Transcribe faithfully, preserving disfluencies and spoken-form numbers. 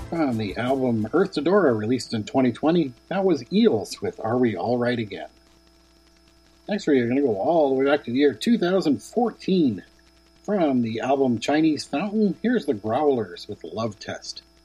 From the album Earth to Dora, released in twenty twenty, that was Eels with Are We All Right Again. Next we're going to go all the way back to the year two thousand fourteen. From the album Chinese Fountain, here's the Growlers with Love Test.